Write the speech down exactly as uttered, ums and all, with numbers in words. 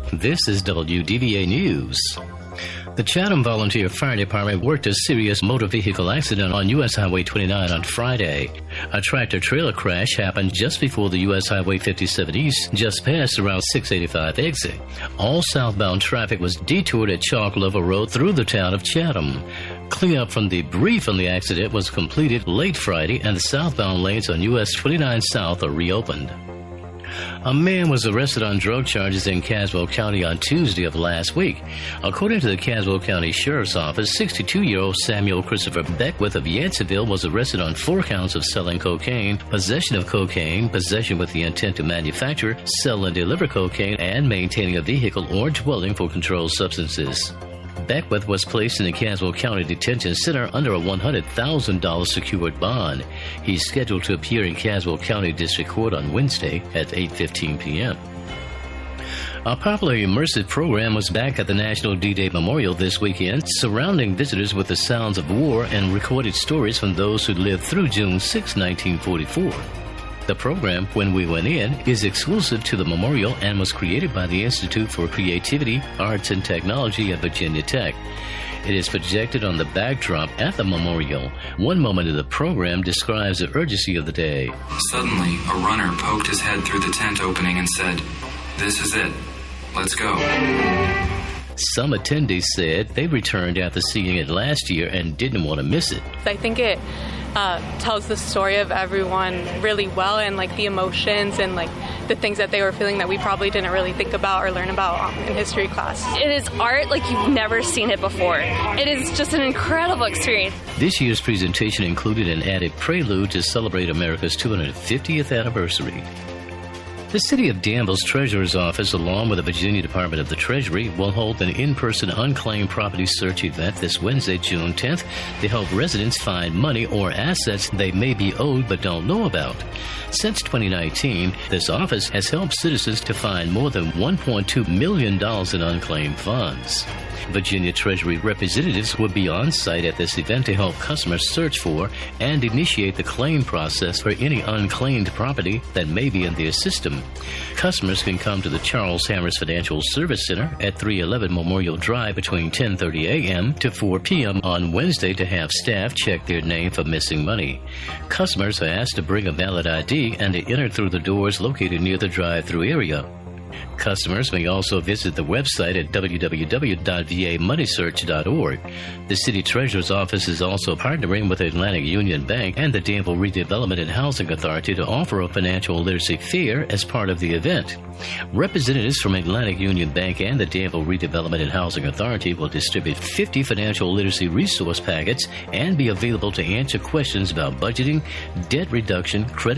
This is W D V A News. The Chatham Volunteer Fire Department worked a serious motor vehicle accident on U S Highway twenty-nine on Friday. A tractor-trailer crash happened just before the U S Highway fifty-seven East, just past around six eighty-five exit. All southbound traffic was detoured at Chalk Level Road through the town of Chatham. Cleanup from debris from the accident was completed late Friday, and the southbound lanes on U S twenty-nine South are reopened. A man was arrested on drug charges in Caswell County on Tuesday of last week. According to the Caswell County Sheriff's Office, sixty-two-year-old Samuel Christopher Beckwith of Yanceyville was arrested on four counts of selling cocaine, possession of cocaine, possession with the intent to manufacture, sell, and deliver cocaine, and maintaining a vehicle or dwelling for controlled substances. Beckwith was placed in the Caswell County Detention Center under a one hundred thousand dollars secured bond. He's scheduled to appear in Caswell County District Court on Wednesday at eight fifteen p.m. A popular immersive program was back at the National D-Day Memorial this weekend, surrounding visitors with the sounds of war and recorded stories from those who lived through June sixth, nineteen forty-four. The program, When We Went In, is exclusive to the memorial and was created by the Institute for Creativity, Arts, and Technology at Virginia Tech. It is projected on the backdrop at the memorial. One moment of the program describes the urgency of the day. Suddenly, a runner poked his head through the tent opening and said, "This is it. Let's go." Some attendees said they returned after seeing it last year and didn't want to miss it. I think it uh, tells the story of everyone really well, and like the emotions and like the things that they were feeling that we probably didn't really think about or learn about um, in history class. It is art like you've never seen it before. It is just an incredible experience. This year's presentation included an added prelude to celebrate America's two hundred fiftieth anniversary. The City of Danville's Treasurer's Office, along with the Virginia Department of the Treasury, will hold an in-person unclaimed property search event this Wednesday, June tenth, to help residents find money or assets they may be owed but don't know about. Since twenty nineteen, this office has helped citizens to find more than one point two million dollars in unclaimed funds. Virginia Treasury representatives will be on site at this event to help customers search for and initiate the claim process for any unclaimed property that may be in their system. Customers can come to the Charles Hammers Financial Service Center at three eleven Memorial Drive between ten thirty a.m. to four p.m. on Wednesday to have staff check their name for missing money. Customers are asked to bring a valid I D and to enter through the doors located near the drive-through area. Customers may also visit the website at w w w dot v a money search dot org. The City Treasurer's Office is also partnering with Atlantic Union Bank and the Danville Redevelopment and Housing Authority to offer a financial literacy fair as part of the event. Representatives from Atlantic Union Bank and the Danville Redevelopment and Housing Authority will distribute fifty financial literacy resource packets and be available to answer questions about budgeting, debt reduction, credit